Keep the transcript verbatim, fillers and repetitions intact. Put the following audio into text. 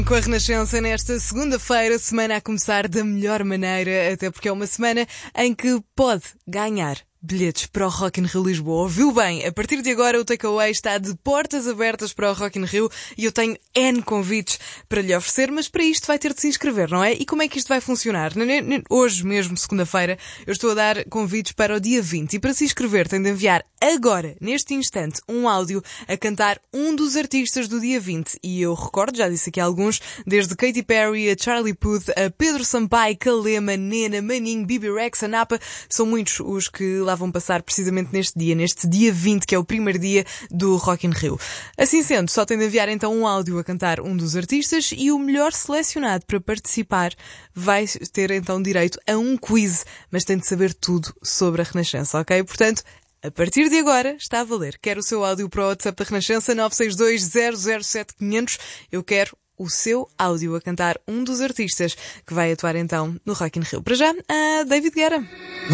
Com a Renascença nesta segunda-feira, semana a começar da melhor maneira, até porque é uma semana em que pode ganhar bilhetes para o Rock in Rio Lisboa. Ouviu bem? A partir de agora o Takeaway está de portas abertas para o Rock in Rio e eu tenho N convites para lhe oferecer, mas para isto vai ter de se inscrever, não é? E como é que isto vai funcionar? Hoje mesmo, segunda-feira, eu estou a dar convites para o dia vinte e para se inscrever tem de enviar agora, neste instante, um áudio a cantar um dos artistas do dia vinte. E eu recordo, já disse aqui alguns, desde Katy Perry a Charlie Puth, a Pedro Sampaio, Kalema, Nena, Maninho, Bibi Rex, a Napa, são muitos os que lá vão passar precisamente neste dia, neste dia vinte, que é o primeiro dia do Rock in Rio. Assim sendo, só tem de enviar então um áudio a cantar um dos artistas e o melhor selecionado para participar vai ter então direito a um quiz, mas tem de saber tudo sobre a Renascença, ok? Portanto, a partir de agora está a valer. Quero o seu áudio para o WhatsApp da Renascença nove seis dois zero zero sete quinhentos. Eu quero o seu áudio a cantar um dos artistas que vai atuar então no Rock in Rio. Para já, a David Guerra.